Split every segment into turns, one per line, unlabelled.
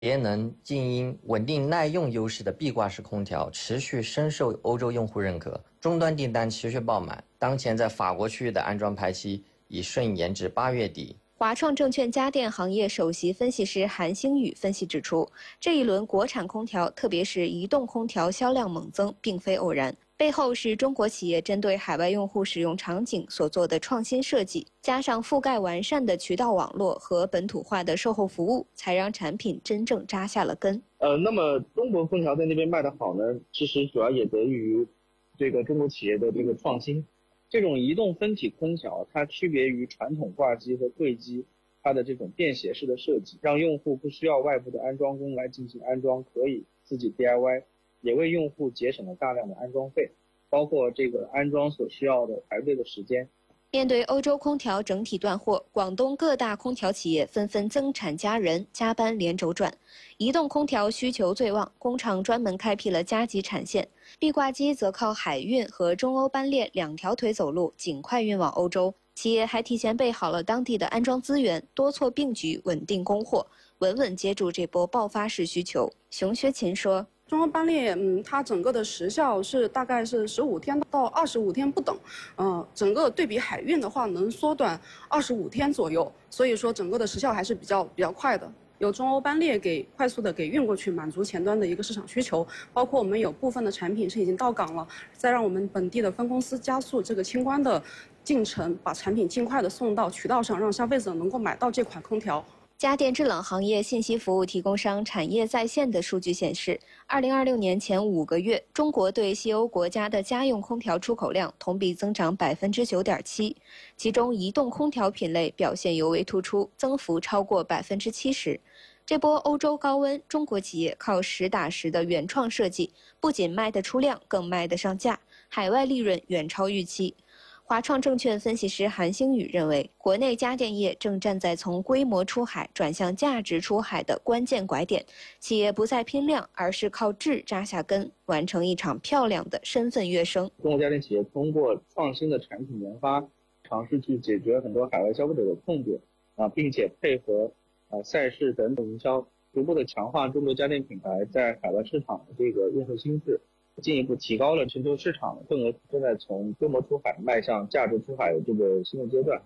节能、静音、稳定耐用优势的壁挂式空调持续深受欧洲用户认可，终端订单持续爆满。当前在法国区域的安装排期已顺延至8月底。
华创证券家电行业首席分析师韩星宇分析指出，这一轮国产空调，特别是移动空调销量猛增，并非偶然。背后是中国企业针对海外用户使用场景所做的创新设计，加上覆盖完善的渠道网络和本土化的售后服务，才让产品真正扎下了根。
那么中国空调在那边卖得好呢，其实主要也得益于这个中国企业的这个创新。这种移动分体空调，它区别于传统挂机和柜机，它的这种便携式的设计，让用户不需要外部的安装工来进行安装，可以自己 DIY。也为用户节省了大量的安装费，包括这个安装所需要的排队的时间。
面对欧洲空调整体断货，广东各大空调企业纷纷增产加人，加班连轴转。移动空调需求最旺，工厂专门开辟了加急产线，壁挂机则靠海运和中欧班列2条腿走路，尽快运往欧洲。企业还提前备好了当地的安装资源，多措并举，稳定供货，稳稳接住这波爆发式需求。熊学勤说。
中欧班列，它整个的时效是大概是15天到25天不等，整个对比海运的话，能缩短25天左右，所以说整个的时效还是比较快的。有中欧班列快速的给运过去，满足前端的一个市场需求，包括我们有部分的产品是已经到港了，再让我们本地的分公司加速这个清关的进程，把产品尽快的送到渠道上，让消费者能够买到这款空调。
家电制冷行业信息服务提供商产业在线的数据显示，2026年前5个月，中国对西欧国家的家用空调出口量同比增长9.7%，其中移动空调品类表现尤为突出，增幅超过70%。这波欧洲高温，中国企业靠实打实的原创设计，不仅卖得出量，更卖得上价，海外利润远超预期。华创证券分析师韩星宇认为，国内家电业正站在从规模出海转向价值出海的关键拐点，企业不再拼量，而是靠质扎下根，完成一场漂亮的身份跃升。
中国家电企业通过创新的产品研发，尝试去解决很多海外消费者的痛点并且配合赛事等等营销，逐步的强化中国家电品牌在海外市场的这个认受心智。进一步提高了全球市场的份额，正在从规模出海迈向价值出海的这个新的阶段。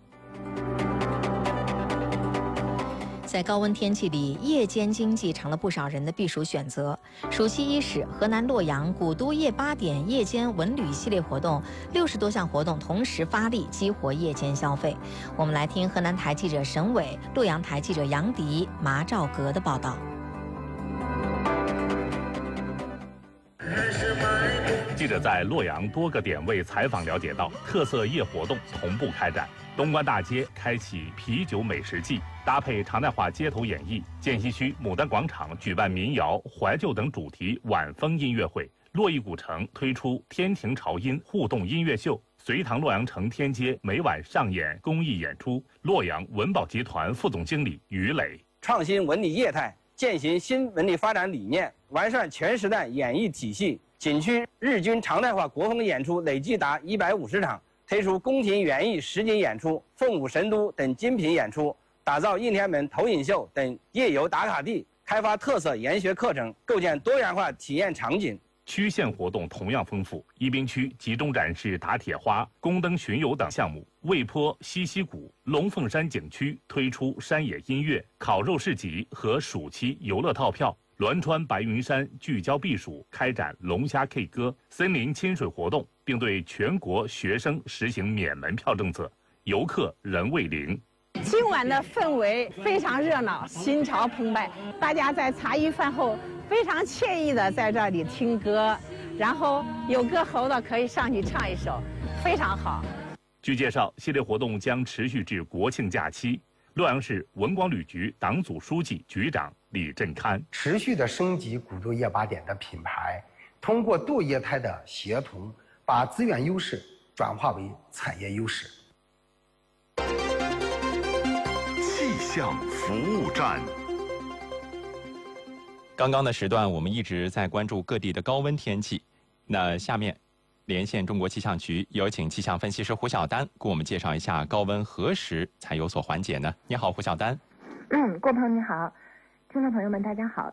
在高温天气里，夜间经济成了不少人的避暑选择。暑期伊始，河南洛阳古都夜8点夜间文旅系列活动，60多项活动同时发力，激活夜间消费。我们来听河南台记者沈伟、洛阳台记者杨迪、麻兆阁的报道。
记者在洛阳多个点位采访了解到，特色夜活动同步开展。东关大街开启啤酒美食季，搭配常态化街头演绎；涧西区牡丹广场举办民谣、怀旧等主题晚风音乐会；洛邑古城推出天庭潮音互动音乐秀；隋唐洛阳城天街每晚上演公益演出。洛阳文保集团副总经理于磊：
创新文旅业态，践行新文旅发展理念，完善全时代演艺体系。景区日均常态化国风演出累计达150场，推出宫廷园艺实景演出、凤舞神都等精品演出，打造应天门投影秀等夜游打卡地，开发特色研学课程，构建多元化体验场景。
区县活动同样丰富，宜宾区集中展示打铁花、宫灯巡游等项目；魏坡、西溪谷、龙凤山景区推出山野音乐、烤肉市集和暑期游乐套票。栾川白云山聚焦避暑，开展龙虾 K 歌、森林亲水活动，并对全国学生实行免门票政策，游客人未零。
今晚的氛围非常热闹，心潮澎湃，大家在茶余饭后非常惬意的在这里听歌，然后有歌喉的可以上去唱一首，非常好。
据介绍，系列活动将持续至国庆假期。洛阳市文广旅局党组书记、局长李振堪：
持续的升级古都夜8点的品牌，通过多业态的协同，把资源优势转化为产业优势。
气象服务站。
刚刚的时段，我们一直在关注各地的高温天气。那下面，连线中国气象局，有请气象分析师胡晓丹给我们介绍一下高温何时才有所缓解呢？你好，胡晓丹。
郭鹏你好。 听众朋友们，大家好，